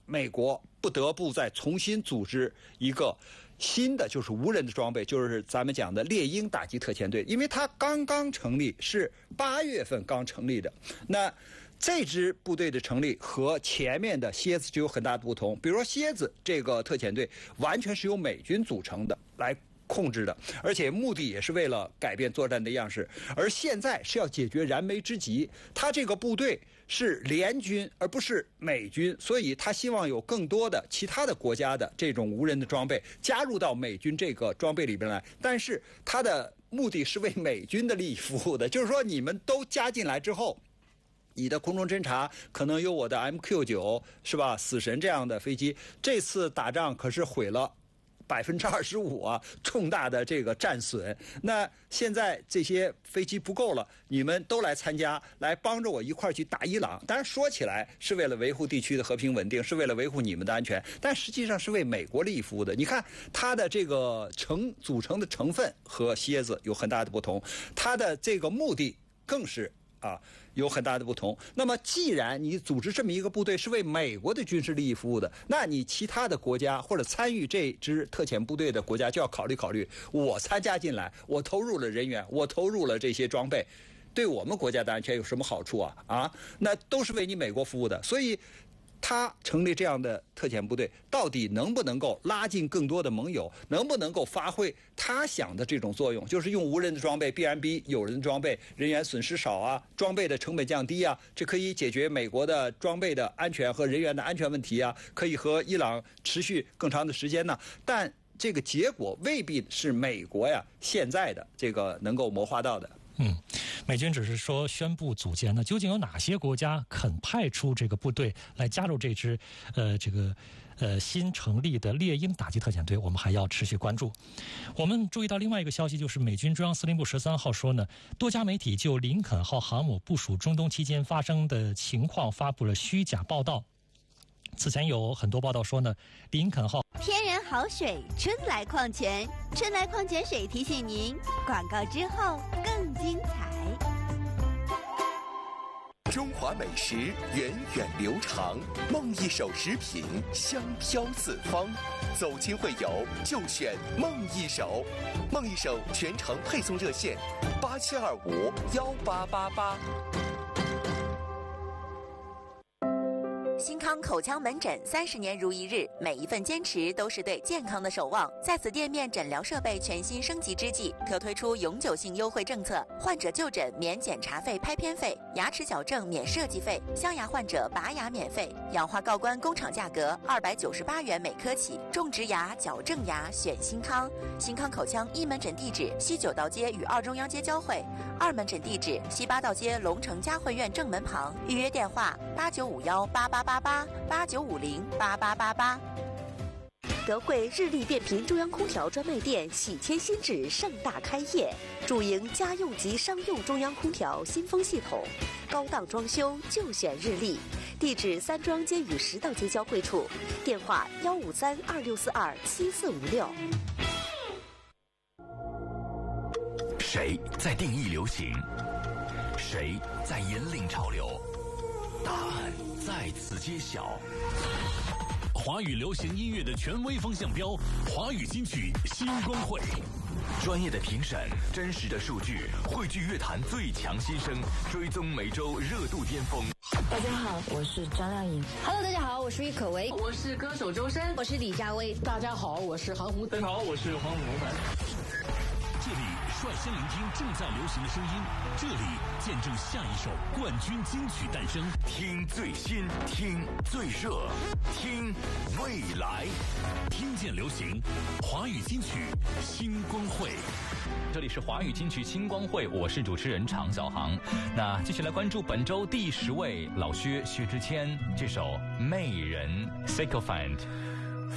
美国不得不再重新组织一个新的就是无人的装备，就是咱们讲的猎鹰打击特遣队，因为它刚刚成立，是8月份刚成立的。那这支部队的成立和前面的蝎子就有很大的不同。比如说蝎子这个特遣队完全是由美军组成的来控制的，而且目的也是为了改变作战的样式。而现在是要解决燃眉之急，他这个部队是联军而不是美军，所以他希望有更多的其他的国家的这种无人的装备加入到美军这个装备里边来，但是他的目的是为美军的利益服务的，就是说你们都加进来之后，你的空中侦察可能有我的 MQ9 是吧，死神这样的飞机，这次打仗可是毁了25%啊，重大的这个战损。那现在这些飞机不够了，你们都来参加，来帮着我一块去打伊朗。当然说起来是为了维护地区的和平稳定，是为了维护你们的安全，但实际上是为美国利益服务的。你看它的这个组成的成分和蝎子有很大的不同，它的这个目的更是有很大的不同。那么既然你组织这么一个部队是为美国的军事利益服务的，那你其他的国家或者参与这支特遣部队的国家就要考虑，我参加进来，我投入了人员，我投入了这些装备，对我们国家的安全有什么好处啊？那都是为你美国服务的。所以他成立这样的特遣部队，到底能不能够拉近更多的盟友，能不能够发挥他想的这种作用，就是用无人的装备必然比有人的装备人员损失少啊，装备的成本降低啊，这可以解决美国的装备的安全和人员的安全问题啊，可以和伊朗持续更长的时间呢。但这个结果未必是美国现在的这个能够谋划到的。 美军只是说宣布组建，那究竟有哪些国家肯派出这个部队来加入这支新成立的猎鹰打击特遣队，我们还要持续关注。我们注意到另外一个消息，就是美军中央司令部13号说呢，多家媒体就林肯号航母部署中东期间发生的情况发布了虚假报道。此前有很多报道说呢，林肯号天然好水春来矿泉，春来矿泉水提醒您，广告之后更精彩。 中华美食源远流长，梦一手食品香飘四方，走亲会友就选梦一手。梦一手全程配送热线87251888。 新康口腔门诊30年如一日，每一份坚持都是对健康的守望。在此店面诊疗设备全新升级之际，特推出永久性优惠政策：患者就诊免检查费、拍片费，牙齿矫正免设计费，镶牙患者拔牙免费，氧化锆关工厂价格298元每颗起。种植牙、矫正牙选新康。新康口腔一门诊地址西九道街与2中央街交汇，2门诊地址西八道街龙城嘉汇苑正门旁。预约电话8951888889508888。 德惠日立变频中央空调专卖店喜迁新址盛大开业，主营家用及商用中央空调新风系统，高档装修就选日立。地址3中央街与10道街交汇处，电话15326427456。 谁在定义流行？谁在引领潮流？答案在此揭晓。华语流行音乐的权威风向标，华语金曲新光会，专业的评审，真实的数据，汇聚乐坛最强新声，追踪每周热度巅峰。 大家好，我是张靓颖。 Hello， 大家好，我是郁可唯。 我是歌手周深。 我是李佳薇。 大家好，我是韩红。 大家好，我是黄祖蓝。 这里率先聆听正在流行的声音，这里见证下一首冠军金曲诞生。听最新，听最热，听未来，听见流行，华语金曲新光会。 这里是华语金曲新光会，我是主持人常小航。那继续来关注本周第10位老薛之谦这首《媚人 Sycophant》。